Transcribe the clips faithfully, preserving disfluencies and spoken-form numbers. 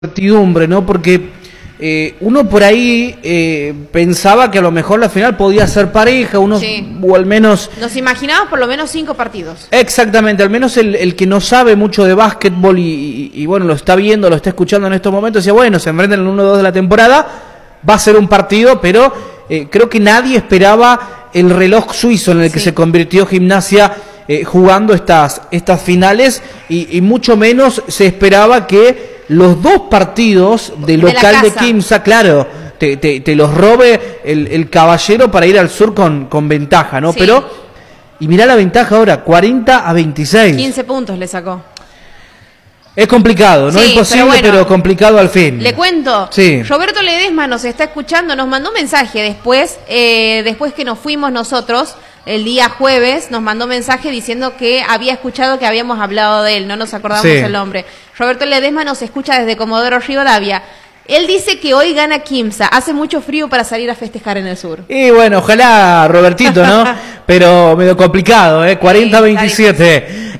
incertidumbre, ¿no? Porque eh, uno por ahí eh, pensaba que a lo mejor la final podía ser pareja, uno, sí. o al menos... Nos imaginábamos por lo menos cinco partidos. Exactamente, al menos el, el que no sabe mucho de básquetbol y, y, y bueno, lo está viendo, lo está escuchando en estos momentos, decía, bueno, se enfrentan en el uno dos de la temporada, va a ser un partido, pero eh, creo que nadie esperaba el reloj suizo en el que sí. se convirtió Gimnasia eh, jugando estas, estas finales y, y mucho menos se esperaba que los dos partidos de local de, de Quimsa, claro, te, te, te los robe el, el caballero para ir al sur con, con ventaja, ¿no? Sí. Pero, y mirá la ventaja ahora, cuarenta a veintiséis. quince puntos le sacó. Es complicado, no sí, imposible, pero, bueno, pero complicado al fin. Le cuento, sí. Roberto Ledesma nos está escuchando, nos mandó un mensaje después, eh, después que nos fuimos nosotros, el día jueves, nos mandó un mensaje diciendo que había escuchado que habíamos hablado de él, no nos acordamos sí. el nombre. Roberto Ledesma nos escucha desde Comodoro Rivadavia. Él dice que hoy gana Quimsa, hace mucho frío para salir a festejar en el sur. Y bueno, ojalá, Robertito, ¿no? Pero medio complicado, ¿eh? cuarenta a veintisiete. Sí,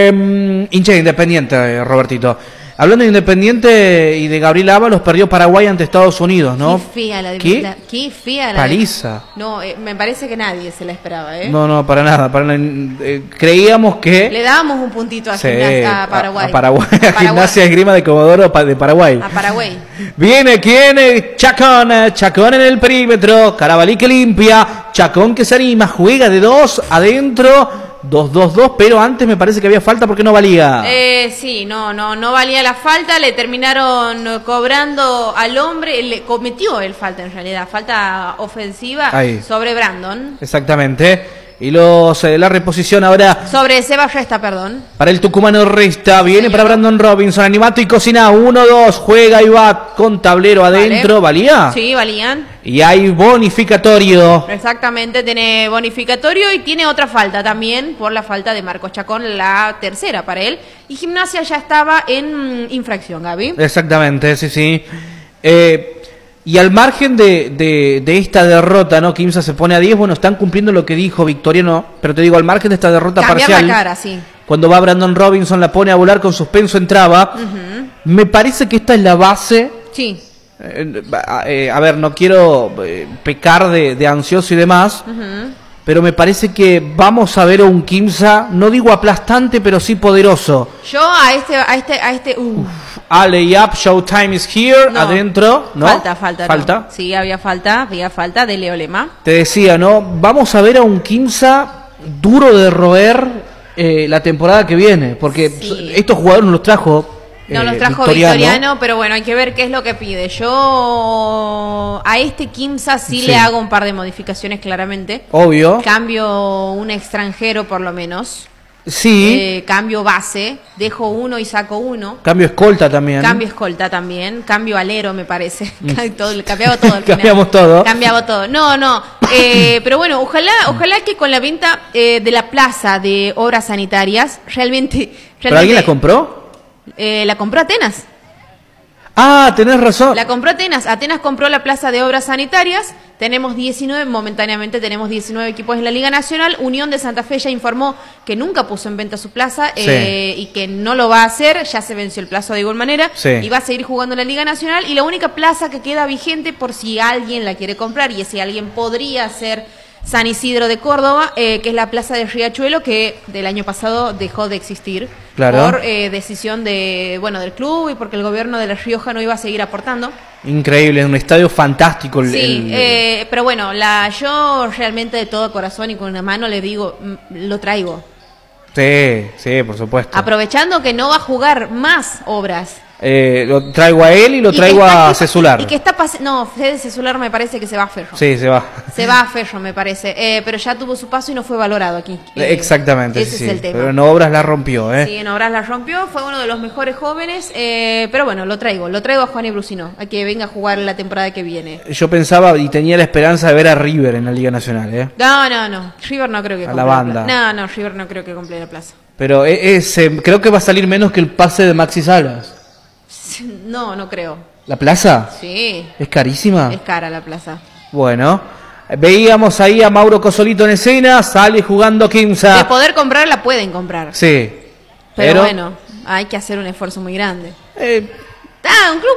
eh, hincha de Independiente, Robertito. Hablando de Independiente y de Gabriel Ábalos, perdió Paraguay ante Estados Unidos, ¿no? Qué fea la de ¿Qué? La, qué fea la paliza. De, no, eh, me parece que nadie se la esperaba, ¿eh? No, no, para nada. Para, eh, creíamos que... Le dábamos un puntito a, sí, Gimnasia, a Paraguay. A, a Paraguay. A Paraguay. Gimnasia Esgrima de Comodoro de Paraguay. A Paraguay. Viene, ¿quién? Chacón. Chacón en el perímetro. Carabalí que limpia. Chacón que se anima. Juega de dos adentro. dos dos dos, pero antes me parece que había falta porque no valía. Eh, sí, no, no, no valía la falta, le terminaron cobrando al hombre, le cometió el falta en realidad, falta ofensiva Ahí. sobre Brandon. Exactamente. Y los eh, la reposición ahora... Sobre Seba Resta, perdón. Para el tucumano Resta, viene Señor. Para Brandon Robinson, animato y cocina, uno dos, juega y va con tablero adentro, vale. ¿Valía? Sí, valían. Y hay bonificatorio. Exactamente, tiene bonificatorio y tiene otra falta también, por la falta de Marcos Chacón, la tercera para él. Y Gimnasia ya estaba en infracción, Gaby. Exactamente, sí, sí. Eh... Y al margen de, de, de esta derrota, ¿no? Quimsa se pone a diez, bueno, están cumpliendo lo que dijo Victoriano, pero te digo, al margen de esta derrota Cambiar parcial, la cara, sí. Cuando va Brandon Robinson, la pone a volar con suspenso en traba, uh-huh. me parece que esta es la base. Sí. Eh, eh, a ver, no quiero eh, pecar de, de ansioso y demás, uh-huh. pero me parece que vamos a ver a un Quimsa, no digo aplastante, pero sí poderoso. Yo a este, a este, a este, uh. Alley up, showtime is here, no, adentro, ¿no? Falta, falta. Falta. No. Sí, había falta, había falta de Leo Lema. Te decía, ¿no? Vamos a ver a un Quimsa duro de roer eh, la temporada que viene, porque sí. estos jugadores nos los trajo No eh, los trajo Victoriano. Victoriano, pero bueno, hay que ver qué es lo que pide. Yo a este Quimsa sí, sí le hago un par de modificaciones claramente. Obvio. Cambio un extranjero por lo menos. Sí. Eh, cambio base, dejo uno y saco uno. Cambio escolta también. Cambio escolta también. Cambio alero, me parece. todo, cambiaba todo. Al Cambiamos todo. Cambiaba todo. No, no. Eh, pero bueno, ojalá, ojalá que con la venta eh, de la plaza de obras sanitarias, realmente. realmente ¿Pero alguien la compró? Eh, la compró Atenas. Ah, tenés razón. La compró Atenas. Atenas compró la plaza de obras sanitarias. Tenemos diecinueve, momentáneamente tenemos diecinueve equipos en la Liga Nacional. Unión de Santa Fe ya informó que nunca puso en venta su plaza sí. eh, y que no lo va a hacer. Ya se venció el plazo de igual manera sí. y va a seguir jugando en la Liga Nacional. Y la única plaza que queda vigente por si alguien la quiere comprar y si alguien podría ser San Isidro de Córdoba, eh, que es la plaza de Riachuelo, que del año pasado dejó de existir claro. por eh, decisión de bueno del club y porque el gobierno de La Rioja no iba a seguir aportando. Increíble, es un estadio fantástico. El, sí, el... Eh, pero bueno, la yo realmente de todo corazón y con una mano le digo, lo traigo. Sí, sí, por supuesto. Aprovechando que no va a jugar más obras. Eh, lo traigo a él y lo y traigo está, a Cesular. Y que está pas- no, Fede Cesular me parece que se va a Ferro. Sí, se va. Se va a Ferro, me parece. Eh, pero ya tuvo su paso y no fue valorado aquí. Eh, Exactamente. Ese sí, es el tema. Pero en obras la rompió, ¿eh? Sí, en obras la rompió. Fue uno de los mejores jóvenes. Eh, pero bueno, lo traigo. Lo traigo a Juan Brusino, a que venga a jugar la temporada que viene. Yo pensaba y tenía la esperanza de ver a River en la Liga Nacional, ¿eh? No, no, no. River no creo que a la banda. La no, no, River no creo que compre la plaza. Pero es, eh, creo que va a salir menos que el pase de Maxi Salas. No, no creo. ¿La plaza? Sí. ¿Es carísima? Es cara la plaza. Bueno, veíamos ahí a Mauro Cosolito en escena, sale jugando Quimsa. De poder comprar la pueden comprar. Sí. Pero, pero bueno, hay que hacer un esfuerzo muy grande. Eh, Ah, un club